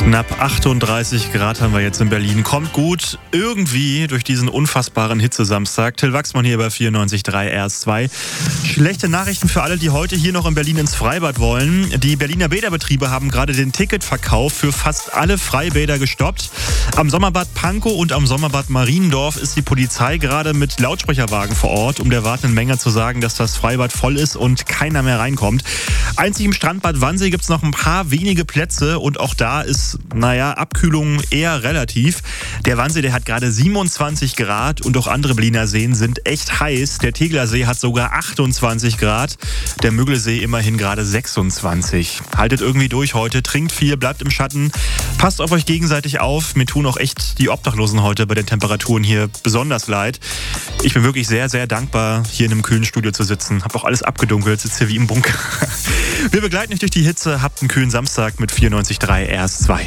Knapp 38 Grad haben wir jetzt in Berlin. Kommt gut irgendwie durch diesen unfassbaren Hitzesamstag. Till Wachsmann hier bei 94.3 RS2. Schlechte Nachrichten für alle, die heute hier noch in Berlin ins Freibad wollen. Die Berliner Bäderbetriebe haben gerade den Ticketverkauf für fast alle Freibäder gestoppt. Am Sommerbad Pankow und am Sommerbad Mariendorf ist die Polizei gerade mit Lautsprecherwagen vor Ort, um der wartenden Menge zu sagen, dass das Freibad voll ist und keiner mehr reinkommt. Einzig im Strandbad Wannsee gibt es noch ein paar wenige Plätze und auch da ist Abkühlung eher relativ. Der Wannsee, der hat gerade 27 Grad und auch andere Berliner Seen sind echt heiß. Der Tegeler See hat sogar 28 Grad. Der Müggelsee immerhin gerade 26. Haltet irgendwie durch heute, trinkt viel, bleibt im Schatten. Passt auf euch gegenseitig auf. Mir tun auch echt die Obdachlosen heute bei den Temperaturen hier besonders leid. Ich bin wirklich sehr, sehr dankbar, hier in einem kühlen Studio zu sitzen. Hab auch alles abgedunkelt, sitze hier wie im Bunker. Wir begleiten euch durch die Hitze. Habt einen kühlen Samstag mit 94.3 RS2.